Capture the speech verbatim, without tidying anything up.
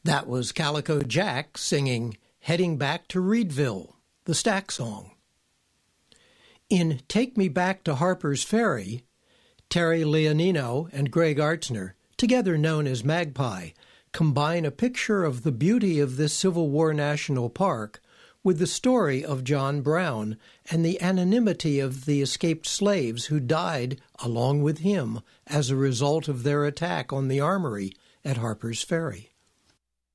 That was Calico Jack singing Heading Back to Reedville, the Stack Song. In Take Me Back to Harper's Ferry, Terry Leonino and Greg Artzner, together known as Magpie, combine a picture of the beauty of this Civil War national park with the story of John Brown and the anonymity of the escaped slaves who died along with him as a result of their attack on the armory at Harper's Ferry.